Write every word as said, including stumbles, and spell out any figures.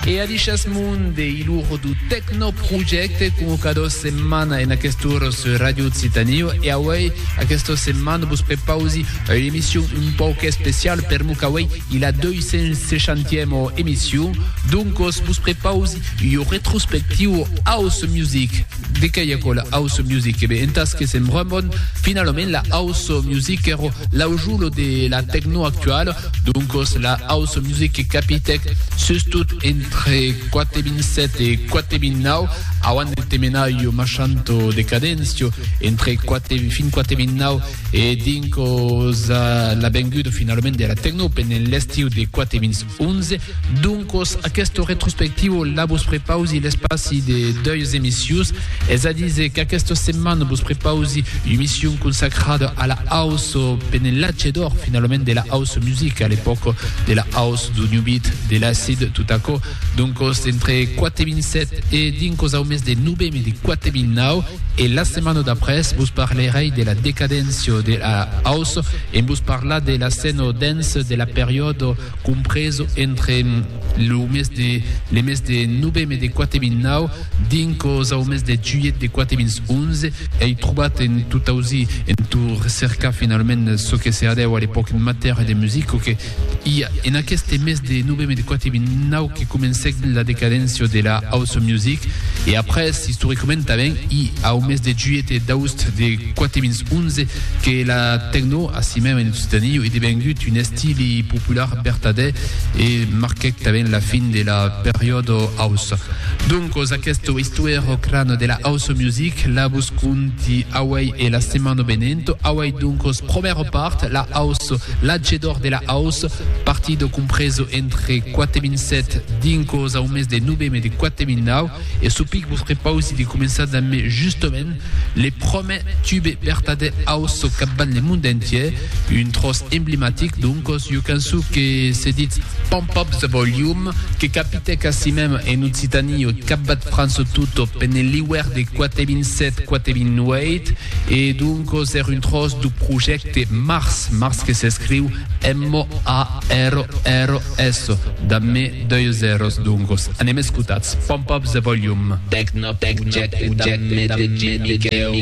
e a diciasmunde il loro du Techno Project con cada settimana in questo su Radio Citanio e a voi a questa settimana vi prepausi un'emissione un po' speciale per Mukawai il a duecentesimo émission donc vi prepausi il retrospettivo House Music de che è quella House Music e beh in tas che sembra bon finalmente la House Music ero l'aujulo de la techno actuale donc la House Music capitec sustut entre quarantasette e quarantanove avant de terminar io machanto decadenzio entre fin quarantanove e dinco la bengudo finalmente della techno per l'estiu de quarantaunze donc a questo retrospettivo la vos prepausi l'espaci de deux émissions e a dice che a questa settimana vos prepausi émission consacrée à la house per l'âge d'or finalmente della house music à l'époque de la house du new beat de l'acid tout à coup donc entre quarantasette et dinco au mes de novembre de quarantanove et la semaine d'après vous parlerez de la décadence de la house et vous parlerez de la scène dance de la période comprise entre le mes de les mes de novembre de quarantanove dinco au mes de juillet de quarantaunze et trouvate in tout aussi in tout recerca finalement ce que c'est à l'époque en matière de musique que il y a en aquest mes de novembre de quarantanove que commençait la décadence de la house music et après historiquement también y au mes de juillet d'août de quarantaunze que la techno ainsi même en Italie est devenue un style populaire vertade et marquait también la fin de la période house donc a questo histoire crâne de la house music la buscunti Hawaii et la semaine benento Hawaii donc première part la house l'âge d'or de la house partido compreso entre quarantasette dinco au mes de novembre de quarantanove et su pic vous ferez pas aussi de commencer à donner justement les premiers tubes vertade house capban le monde entier une trosse emblématique donc je pense que c'est dit Pump Up the Volume que capite quasi même en Occitanie capbat France tutto per l'hiver de quarantasette quarantahuit et donc c'est une trosse du projet Mars Mars que s'écrit M A R R S damme deux zeros donc anem escutats Pump Up the Volume Techno Project damme de Jimmy